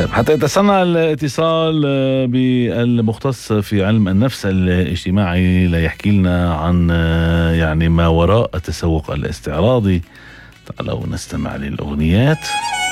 طيب حتى يتسنى الاتصال بالمختص في علم النفس الاجتماعي ليحكي لنا عن يعني ما وراء التسوق الاستعراضي. تعالوا نستمع للأغنيات.